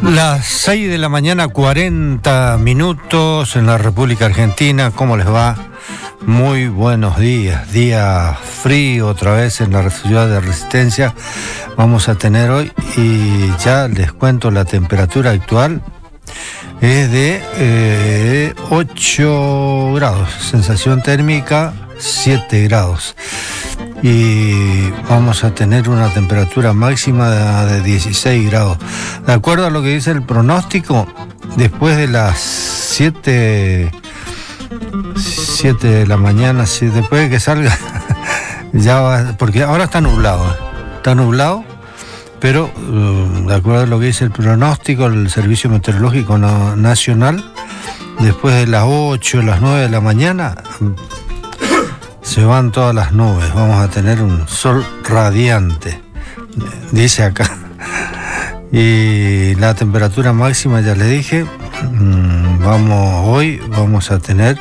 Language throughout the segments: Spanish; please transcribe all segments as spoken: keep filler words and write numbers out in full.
Las seis de la mañana, cuarenta minutos en la República Argentina. ¿Cómo les va? Muy buenos días. Día frío otra vez en la ciudad de Resistencia. Vamos a tener hoy, y ya les cuento la temperatura actual. Es de eh, ocho grados. Sensación térmica siete grados. Y vamos a tener una temperatura máxima de dieciséis grados. De acuerdo a lo que dice el pronóstico, después de las siete de la mañana, si después de que salga, ya va, porque ahora está nublado, está nublado, pero de acuerdo a lo que dice el pronóstico, el Servicio Meteorológico Nacional, después de las ocho, las nueve de la mañana, se van todas las nubes, vamos a tener un sol radiante, dice acá. Y la temperatura máxima, ya le dije, vamos hoy vamos a tener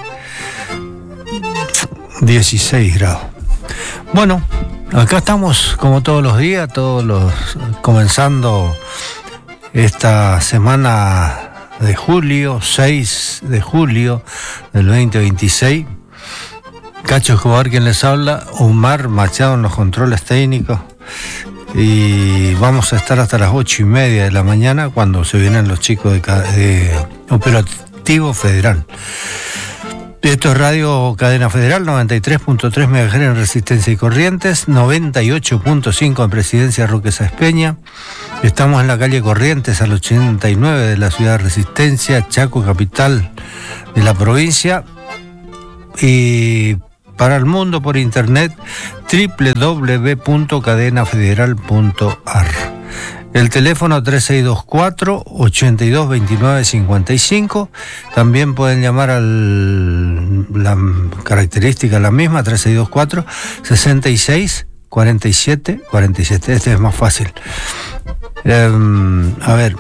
dieciséis grados. Bueno, acá estamos como todos los días, todos los comenzando esta semana de julio, seis de julio del veinte veintiséis. Cacho Escobar quien les habla, Omar Machado en los controles técnicos, y vamos a estar hasta las ocho y media de la mañana cuando se vienen los chicos de, de Operativo Federal. Esto es Radio Cadena Federal, noventa y tres punto tres megahercios en Resistencia y Corrientes, noventa y ocho punto cinco en Presidencia Roque Sáenz Peña. Estamos en la calle Corrientes al ochenta y nueve de la ciudad de Resistencia, Chaco, capital de la provincia. Y para el mundo por internet, doble u doble u doble u punto cadena federal punto a r. El teléfono tres seis dos cuatro, ocho dos dos nueve cinco cinco. También pueden llamar a la característica la misma, tres seis dos cuatro, sesenta y seis, cuarenta y siete, cuarenta y siete. Este es más fácil. Eh, a ver,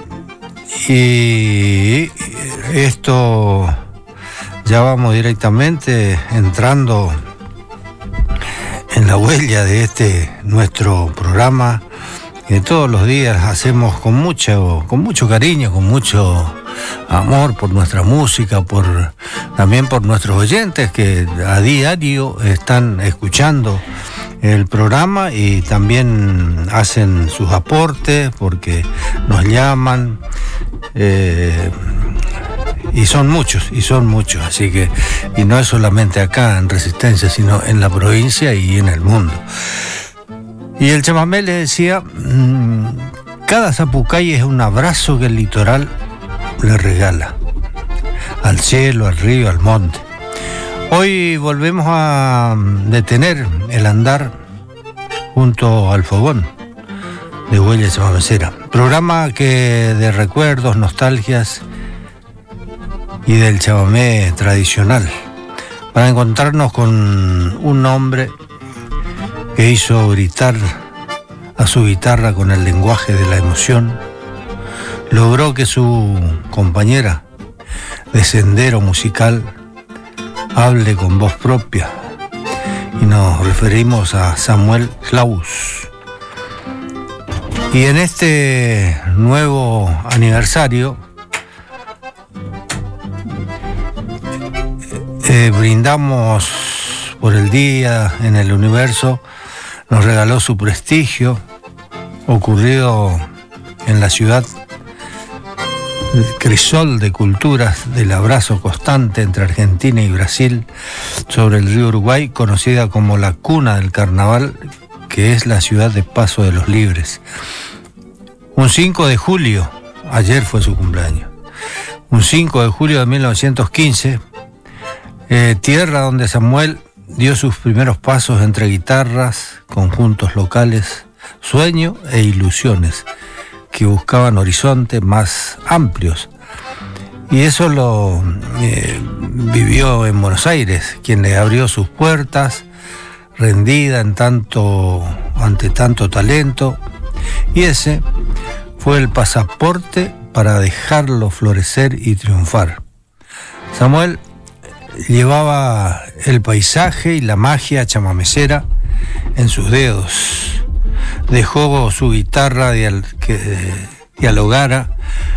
y esto... Ya vamos directamente entrando en la huella de este nuestro programa que todos los días hacemos con mucho, con mucho cariño, con mucho amor por nuestra música, por también por nuestros oyentes que a diario están escuchando el programa y también hacen sus aportes porque nos llaman. Eh, Y son muchos, y son muchos, así que, y no es solamente acá en Resistencia, sino en la provincia y en el mundo. Y el chamamé le decía, mmm, cada zapucay es un abrazo que el litoral le regala, al cielo, al río, al monte. Hoy volvemos a detener el andar junto al fogón de Huella Chamamecera, programa que de recuerdos, nostalgias y del chamamé tradicional, para encontrarnos con un hombre que hizo gritar a su guitarra con el lenguaje de la emoción, logró que su compañera de sendero musical hable con voz propia, y nos referimos a Samuel Klaus. Y en este nuevo aniversario Eh, brindamos por el día en el universo, nos regaló su prestigio, ocurrido en la ciudad crisol de culturas del abrazo constante entre Argentina y Brasil sobre el río Uruguay, conocida como la cuna del carnaval, que es la ciudad de Paso de los Libres. Un cinco de julio, ayer fue su cumpleaños, un cinco de julio de mil novecientos quince, Eh, tierra donde Samuel dio sus primeros pasos entre guitarras, conjuntos locales, sueños e ilusiones que buscaban horizontes más amplios. Y eso lo eh, vivió en Buenos Aires, quien le abrió sus puertas, rendida en tanto, ante tanto talento, y ese fue el pasaporte para dejarlo florecer y triunfar. Samuel llevaba el paisaje y la magia chamamecera en sus dedos. Dejó su guitarra dial- que dialogara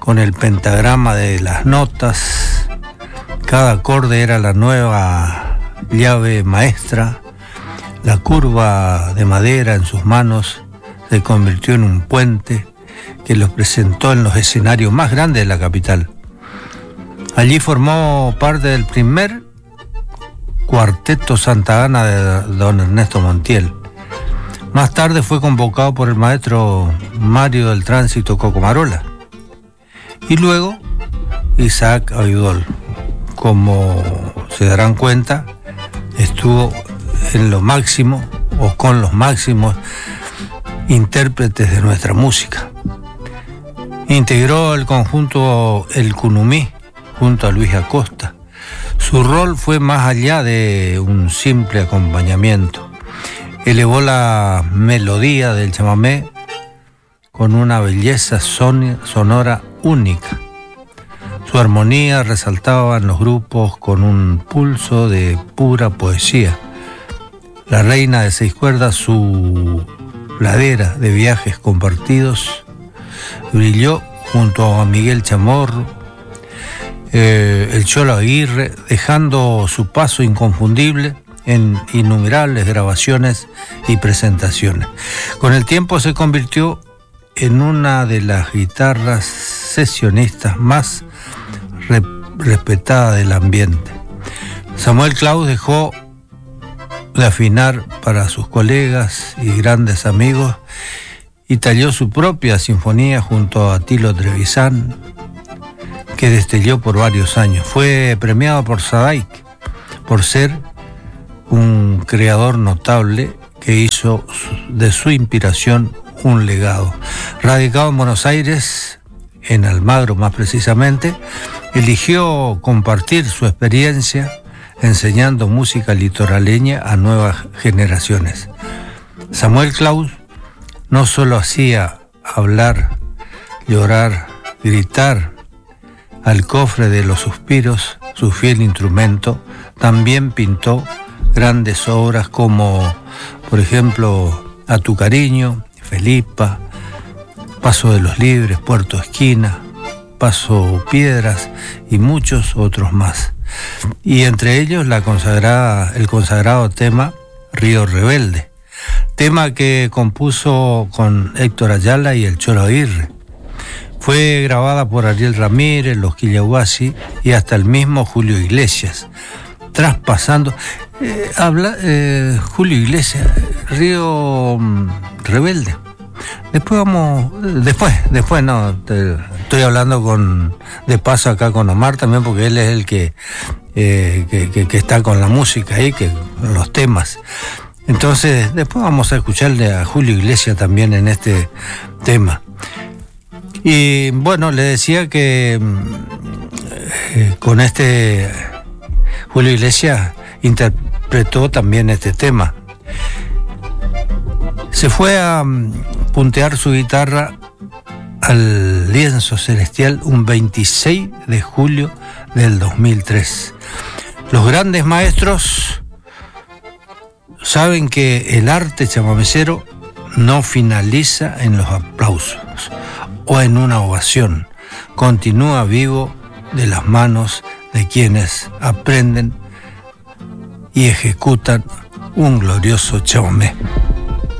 con el pentagrama de las notas. Cada acorde era la nueva llave maestra. La curva de madera en sus manos se convirtió en un puente que los presentó en los escenarios más grandes de la capital. Allí formó parte del primer cuarteto Santa Ana de don Ernesto Montiel. Más tarde fue convocado por el maestro Mario del Tránsito Cocomarola. Y luego Isaac Abidol. Como se darán cuenta, estuvo en lo máximo o con los máximos intérpretes de nuestra música. Integró el conjunto El Cunumí junto a Luis Acosta. Su rol fue más allá de un simple acompañamiento. Elevó la melodía del chamamé con una belleza son- sonora única. Su armonía resaltaba en los grupos con un pulso de pura poesía. La reina de seis cuerdas, su ladera de viajes compartidos, brilló junto a Miguel Chamorro, eh, el Cholo Aguirre, dejando su paso inconfundible en innumerables grabaciones y presentaciones. Con el tiempo se convirtió en una de las guitarras sesionistas más re- respetadas del ambiente. Samuel Claus dejó de afinar para sus colegas y grandes amigos y talló su propia sinfonía junto a Tilo Trevisan, que destelló por varios años. Fue premiado por Sadaic por ser un creador notable que hizo de su inspiración un legado. Radicado en Buenos Aires, en Almagro más precisamente, eligió compartir su experiencia enseñando música litoraleña a nuevas generaciones. Samuel Claus no solo hacía hablar, llorar, gritar al cofre de los suspiros su fiel instrumento, también pintó grandes obras como, por ejemplo, A tu cariño, Felipa, Paso de los Libres, Puerto Esquina, Paso Piedras y muchos otros más. Y entre ellos la consagrada, el consagrado tema Río Rebelde, tema que compuso con Héctor Ayala y el Cholo Aguirre. Fue grabada por Ariel Ramírez, los Quillahuasi y hasta el mismo Julio Iglesias, traspasando eh, habla eh, Julio Iglesias, Río mm, Rebelde. Después vamos, después, después no, te, estoy hablando con de paso acá con Omar también, porque él es el que, eh, que, que, que está con la música ahí, que con los temas. Entonces, después vamos a escucharle a Julio Iglesias también en este tema. Y bueno, le decía que eh, con este Julio Iglesias interpretó también este tema. Se fue a puntear su guitarra al lienzo celestial un veintiséis de julio del dos mil tres. Los grandes maestros saben que el arte chamamecero no finaliza en los aplausos o en una ovación, continúa vivo de las manos de quienes aprenden y ejecutan un glorioso chamamé.